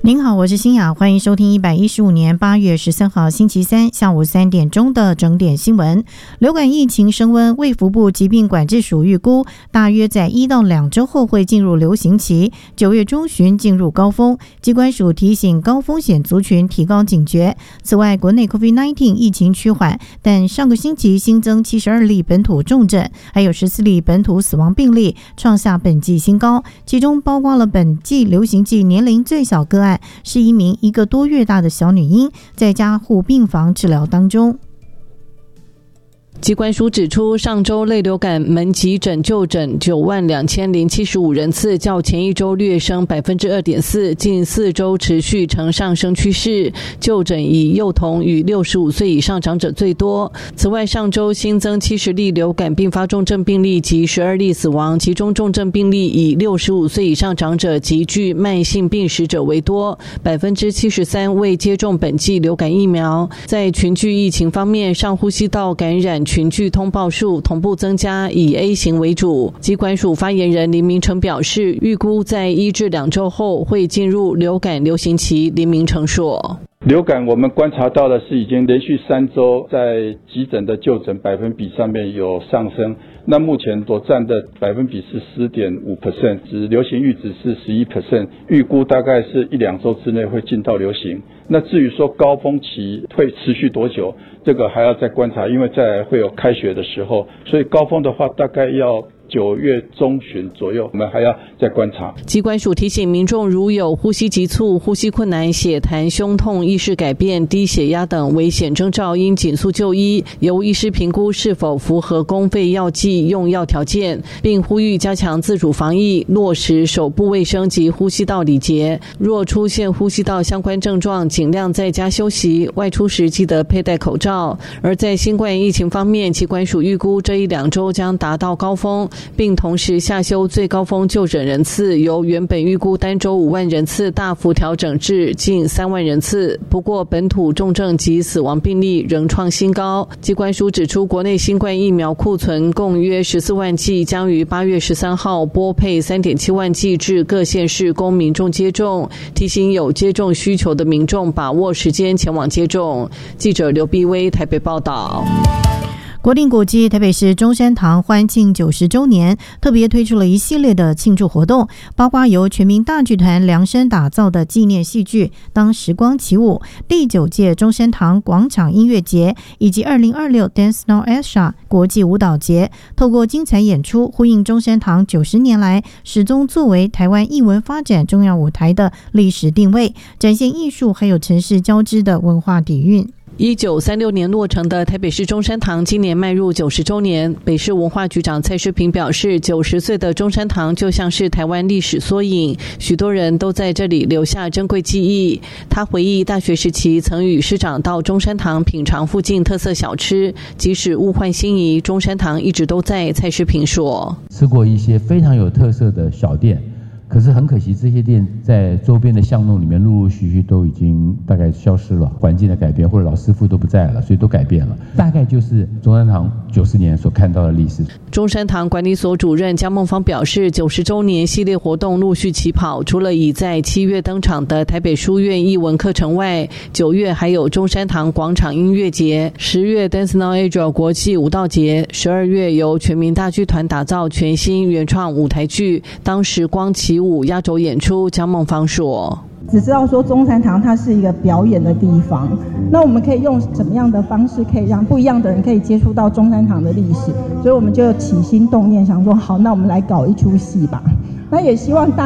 您好，我是欣雅，欢迎收听115年8月13号星期三下午3点钟的整点新闻。流感疫情升温，卫福部疾病管制署预估，大约在1到2周后会进入流行期，9月中旬进入高峰。疾管署提醒高风险族群提高警觉。此外，国内 COVID-19 疫情趋缓，但上个星期新增72例本土重症，还有14例本土死亡病例，创下本季新高，其中包括了本季流行季年龄最小个案。是一名1个多月大的小女婴，在加护病房治疗当中。 疾管署指出，上周类流感门急诊就诊92075人次，较前一周略升 2.4%， 近4周持续呈上升趋势。就诊以幼童与65岁以上长者最多。此外，上周新增70例流感并发重症病例及12例死亡，其中重症病例以65岁以上长者及具慢性病史者为多， 73% 未接种本季流感疫苗。在群聚疫情方面，上呼吸道感染群聚通报数同步增加，以 A 型为主。疾管署发言人林明成表示，预估在1至2周后会进入流感流行期。林明成说， 流感我们观察到的是已经连续3周在急诊的就诊百分比上面有上升，那目前所占的百分比是 10.5%， 指流行阈值是 11%， 预估大概是1-2周之内会进到流行。那至于说高峰期会持续多久，这个还要再观察，因为再来会有开学的时候，所以高峰的话大概要9月中旬左右，我们还要再观察。 疾管署提醒民众，如有呼吸急促、呼吸困难、血痰、胸痛、意识改变、低血压等危险征兆，应紧速就医，由医师评估是否符合公费药剂用药条件，并呼吁加强自主防疫，落实手部卫生及呼吸道礼节。若出现呼吸道相关症状，尽量在家休息，外出时记得佩戴口罩。而在新冠疫情方面，疾管署预估这1-2周将达到高峰，并同时下修最高峰就诊人次，由原本预估单周5万人次大幅调整至近3万人次。不过，本土重症及死亡病例仍创新高。疾管署指出，国内新冠疫苗库存共约14万剂，将于8月13号拨配 3.7 万剂至各县市供民众接种，提醒有接种需求的民众把握时间前往接种。记者刘碧薇台北报道。 国定古迹台北市中山堂欢庆90周年，特别推出了一系列的庆祝活动，包括由全民大剧团量身打造的纪念戏剧《当时光起舞》、第9届中山堂广场音乐节，以及2026 Dance Now Asia 国际舞蹈节，透过精彩演出呼应中山堂90年来始终作为台湾艺文发展重要舞台的历史定位，展现艺术还有城市交织的文化底蕴。 1936年落成的台北市中山堂今年迈入90周年。北市文化局长蔡诗萍表示，90岁的中山堂就像是台湾历史缩影，许多人都在这里留下珍贵记忆。他回忆大学时期曾与师长到中山堂品尝附近特色小吃，即使物换星移，中山堂一直都在。蔡诗萍说， 吃过一些非常有特色的小店，可是很可惜，这些店在周边的巷弄里面陆陆续续都已经大概消失了，环境的改变或者老师傅都不在了，所以都改变了。大概就是中山堂90年所看到的历史。 中山堂管理所主任江梦芳表示，90周年系列活动陆续起跑，除了已在7月登场的台北书院艺文课程外，9月还有中山堂广场音乐节，10月 Dance Now Asia 国际舞蹈节，12月由全民大剧团打造全新原创舞台剧《当时光起舞》压轴演出。江梦芳说， 只知道说中山堂它是一个表演的地方，那我们可以用什么样的方式可以让不一样的人可以接触到中山堂的历史，所以我们就起心动念想说，好，那我们来搞一出戏吧。那也希望大